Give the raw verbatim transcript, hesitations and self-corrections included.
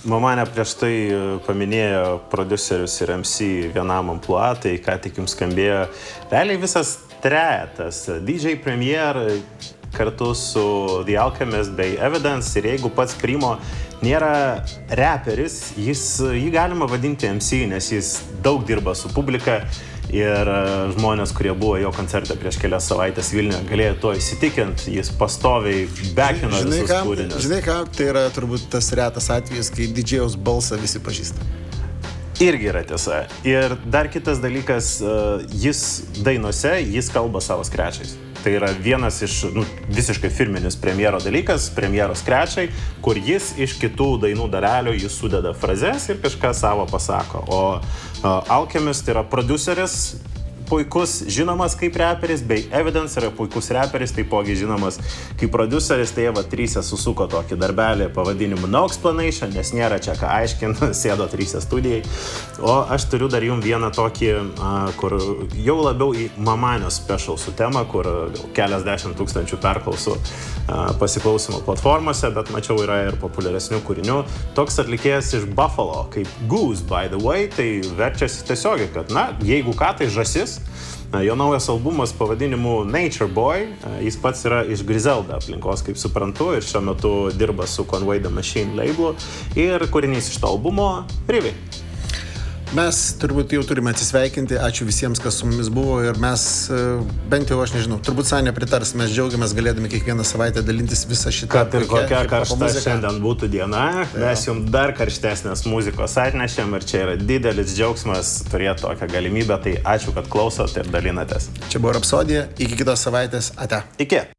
Mamane prieš tai paminėjo prodiuserius ir M C vienam amplua, tai ką tik jums skambėjo. Realiai visas trejetas, D J Premier kartu su The Alchemist bei Evidence, ir jeigu pats Primo nėra reperis, jis, jį galima vadinti M C, nes jis daug dirba su publika. Ir žmonės, kurie buvo jo koncerte prieš kelias savaitės Vilniuje, galėjo to įsitikinti, jis pastoviai bekino visus kūrinius. Žinai ką, tai yra turbūt tas retas atvejis, kai D J-aus balsą visi pažįsta. Irgi yra tiesa. Ir dar kitas dalykas, jis dainuose, jis kalba savo skrečiais. Tai yra vienas iš nu, visiškai firminis premjero dalykas, premjero skrečiai, kur jis iš kitų dainų dalelių jis sudeda frazes ir kažką savo pasako. O uh, Alchemist yra prodiuseris, puikus, žinomas kaip reperis, bei Evidence yra puikus reperis, taipogi žinomas kaip prodiuseris. Tai jie va trysia susuko tokį darbelį pavadinimu No Explanation, nes nėra čia ką aiškinti, sėdo trysia studijai. O aš turiu dar jums vieną tokį, uh, kur jau labiau į Mamanio special su tema, kur keliasdešimt tūkstančių perklausų uh, pasiklausimo platformose, bet mačiau yra ir populiaresnių kūrinių. Toks atlikėjas iš Buffalo, kaip Goose, by the way, tai verčiasi tiesiogiai, kad, na, jeigu ką, tai žąsis. Jo naujas albumas pavadinimu Nature Boy, jis pats yra iš Griselda aplinkos, kaip suprantu, ir šiuo metu dirba su Conway the Machine labelu, ir kūrinys iš to albumo Rivi. Mes turbūt jau turime atsisveikinti, ačiū visiems, kas su mumis buvo, ir mes, bent jau aš nežinau, turbūt Sanė pritars, mes džiaugiamės galėdami kiekvieną savaitę dalintis visą šitą. Kad ir kokia karšta šiandien būtų diena, mes jums dar karštesnės muzikos atnešėm, ir čia yra didelis džiaugsmas turėti tokią galimybę, tai ačiū, kad klausot ir dalinatės. Čia buvo Rapsodija, iki kitos savaitės, ate. Iki.